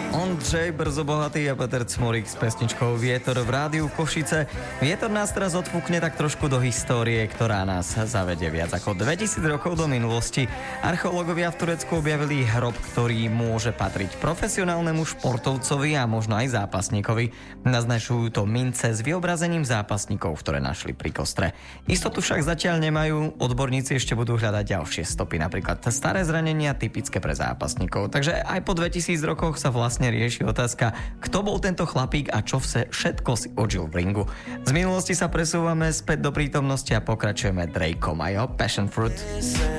Ondřej Brzo bohatý a Peter Cmorík s pesničkou Vietor v rádiu Košice. Vietor nás teraz odfúkne tak trošku do histórie, ktorá nás zavedie viac ako 2000 rokov do minulosti. Archeológovia v Turecku objavili hrob, ktorý môže patriť profesionálnemu športovcovi a možno aj zápasníkovi. Naznačujú to mince s vyobrazením zápasníkov, ktoré našli pri kostre. Istotu však zatiaľ nemajú, odborníci ešte budú hľadať ďalšie stopy, napríklad staré zranenia typické pre zápasníkov. Takže aj po 2000 rokoch sa vlastne rieši otázka, kto bol tento chlapík a čo všetko si odžil v ringu. Z minulosti sa presúvame späť do prítomnosti a pokračujeme Drakeom a jeho Passion Fruit.